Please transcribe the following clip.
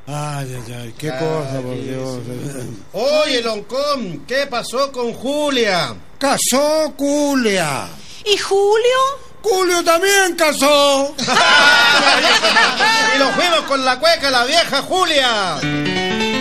Ay, qué cosa, por Dios. Oye, Loncón, ¿qué pasó con Julia? Casó Julia. ¿Y Julio? Julio también casó. Y lo fuimos con la cueca, la vieja Julia.